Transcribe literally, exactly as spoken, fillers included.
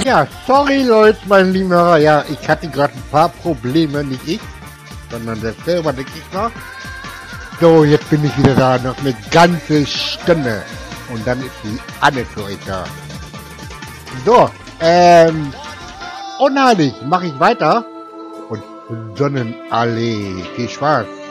Ja, sorry Leute, meine lieben Hörer. Ja, ich hatte gerade ein paar Probleme, nicht ich, sondern der Server, der Gegner. So, jetzt bin ich wieder da, noch eine ganze Stunde. Und dann ist die Anne für euch da. So, ähm, unheilig, mache ich weiter. Und Sonnenallee, viel Spaß.